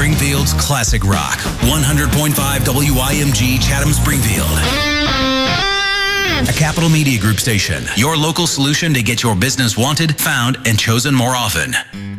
Springfield's classic rock. 100.5 WIMG Chatham Springfield. A Capital Media Group station. Your local solution to get your business wanted, found, and chosen more often.